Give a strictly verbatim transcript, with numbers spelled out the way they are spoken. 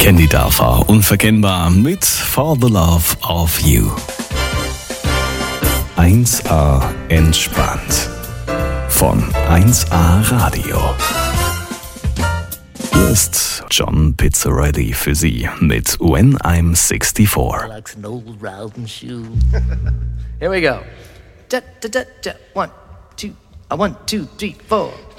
Candy Dörfer, unverkennbar mit For the Love of You. eins A entspannt von eins A Radio. Hier ist John Pizzarelli für Sie mit When I'm sixty-four. Like an old riding shoe. Here we go. Da, da, da, da. One, two, uh, one, two, three, four.